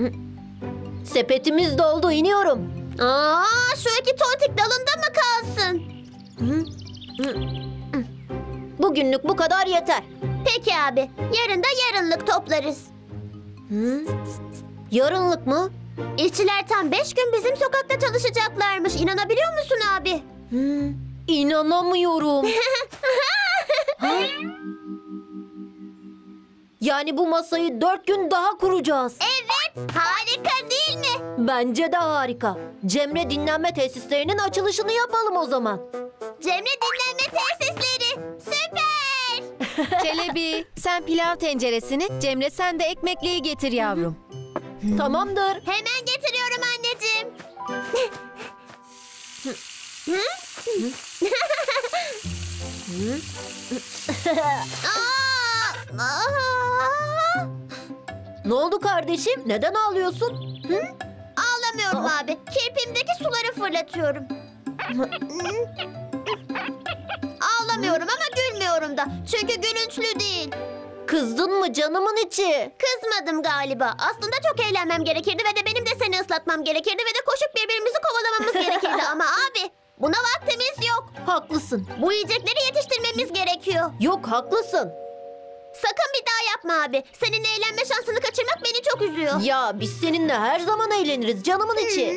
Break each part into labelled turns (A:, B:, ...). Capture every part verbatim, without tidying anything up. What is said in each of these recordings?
A: Sepetimiz doldu, iniyorum.
B: Aa, şu iki tontik dalında mı kalsın?
A: Bugünlük bu kadar yeter.
B: Peki abi, yarın da yarınlık toplarız.
A: Yarınlık mı?
B: İşçiler tam beş gün bizim sokakta çalışacaklarmış. İnanabiliyor musun abi?
A: İnanamıyorum. Ha? Yani bu masayı dört gün daha kuracağız.
B: Evet, harika değil mi?
A: Bence de harika. Cemre dinlenme tesislerinin açılışını yapalım o zaman.
B: Cemre dinlenme tesisleri. Süper.
C: Çelebi, sen pilav tenceresini, Cemre sen de ekmekliği getir yavrum.
A: Tamamdır.
B: Hemen getiriyorum anneciğim. Aa, aa.
A: Ne oldu kardeşim? Neden ağlıyorsun?
B: Ağlamıyorum abi. Kirpimdeki suları fırlatıyorum. Ağlamıyorum ama gülmüyorum da. Çünkü gülünçlü değil.
A: Kızdın mı canımın içi?
B: Kızmadım galiba. Aslında çok eğlenmem gerekirdi ve de benim de seni ıslatmam gerekirdi ve de koşup birbirimizi kovalamamız gerekirdi. Ama abi, buna vaktimiz yok.
A: Haklısın.
B: Bu yiyecekleri yetiştirmemiz gerekiyor.
A: Yok, haklısın.
B: Sakın bir daha yapma abi. Seninle eğlenme şansını kaçırmak beni çok üzüyor.
A: Ya biz seninle her zaman eğleniriz canımın içi.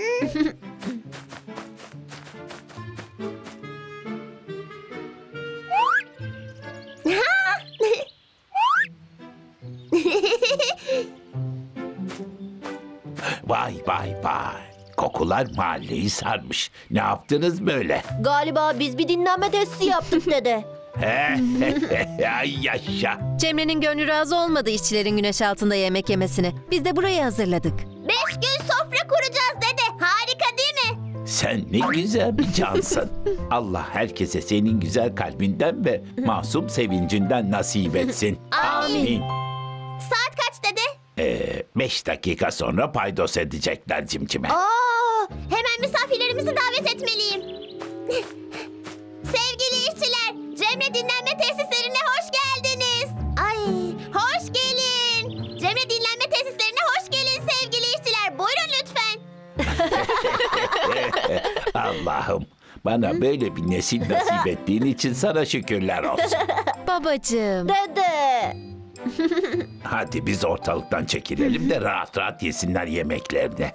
D: Vay vay vay. Kokular mahalleyi sarmış. Ne yaptınız böyle?
A: Galiba biz bir dinlenme testi yaptık dede.
D: Ay yaşa.
C: Cemre'nin gönlü razı olmadı işçilerin güneş altında yemek yemesine. Biz de burayı hazırladık.
B: Beş gün sofra kuracağız dede. Harika değil mi?
D: Sen ne güzel bir cansın. Allah herkese senin güzel kalbinden ve masum sevincinden nasip etsin.
B: Amin. Saat kaç dede?
D: Ee, beş dakika sonra paydos edecekler cimcime.
B: Aa, hemen misafirlerimizi davet etmeliyim. Sevgili işçiler, Cemre dinlenme tesislerine hoş geldiniz. Ay, hoş gelin. Cemre dinlenme tesislerine hoş gelin sevgili işçiler. Buyurun lütfen.
D: Allah'ım bana böyle bir nesil nasip ettiğin için sana şükürler olsun.
C: Babacığım.
A: Dede.
D: Hadi biz ortalıktan çekilelim de rahat rahat yesinler yemeklerini.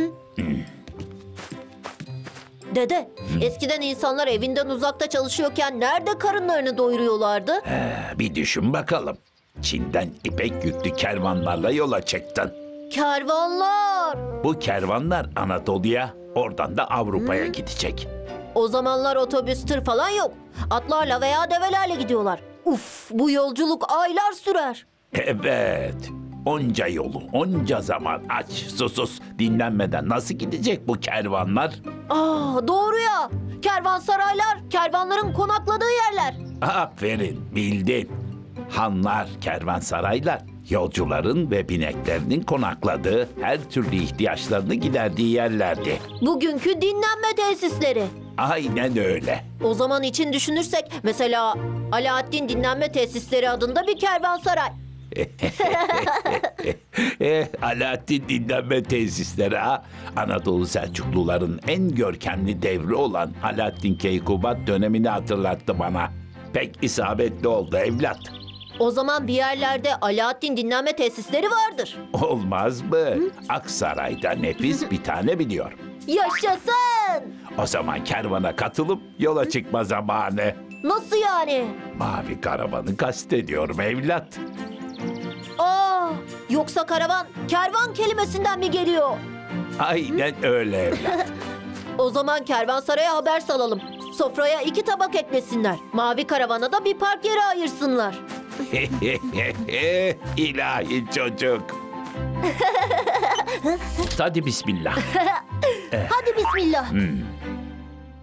A: Dede, eskiden insanlar evinden uzakta çalışıyorken nerede karınlarını doyuruyorlardı?
D: Ee, bir düşün bakalım. Çin'den ipek yüklü kervanlarla yola çıktın.
A: Kervanlar.
D: Bu kervanlar Anadolu'ya, oradan da Avrupa'ya gidecek.
A: O zamanlar otobüs, tır falan yok. Atlarla veya develerle gidiyorlar. Uf, bu yolculuk aylar sürer.
D: Evet. Onca yolu, onca zaman aç, susuz, dinlenmeden nasıl gidecek bu kervanlar?
A: Aa, doğru ya. Kervansaraylar, kervanların konakladığı yerler.
D: Aferin, bildin. Hanlar, kervansaraylar, yolcuların ve bineklerinin konakladığı, her türlü ihtiyaçlarını giderdiği yerlerdi.
A: Bugünkü dinlenme tesisleri.
D: Aynen öyle.
A: O zaman için düşünürsek mesela Alaaddin Dinlenme Tesisleri adında bir kervansaray.
D: Eh, Alaaddin dinlenme tesisleri ha. Anadolu Selçukluların en görkemli devri olan Alaaddin Keykubat dönemini hatırlattı bana. Pek isabetli oldu evlat.
A: O zaman bir yerlerde Alaaddin Dinlenme Tesisleri vardır.
D: Olmaz mı? Aksaray'da nefis bir tane biliyorum.
A: Yaşasın!
D: O zaman kervana katılıp yola çıkma zamanı.
A: Nasıl yani?
D: Mavi karavanı kastediyorum evlat.
A: Aa, yoksa karavan, kervan kelimesinden mi geliyor?
D: Aynen öyle evlat.
A: O zaman kervansaraya haber salalım. Sofraya iki tabak eklesinler. Mavi karavana da bir park yeri ayırsınlar.
D: İlahi çocuk. Hadi bismillah.
A: Hadi bismillah.
D: Hmm.